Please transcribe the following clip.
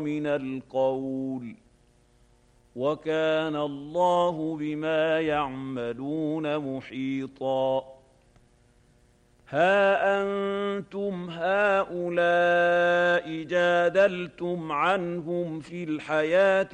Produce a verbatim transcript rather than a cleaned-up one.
من القول وكان الله بما يعملون محيطا ها أنتم هؤلاء جادلتم عنهم في الحياة